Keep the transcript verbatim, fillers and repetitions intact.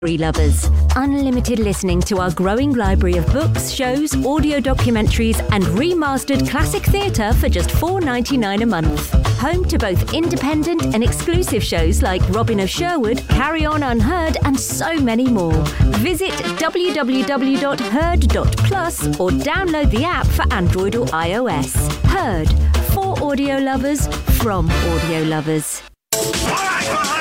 Lovers. Unlimited listening to our growing library of books, shows, audio documentaries and remastered classic theatre for just four dollars ninety-nine a month. Home to both independent and exclusive shows like Robin of Sherwood, Carry On Unheard and so many more. Visit w w w dot heard dot plus or download the app for Android or iOS. Heard. For audio lovers, from audio lovers. All right,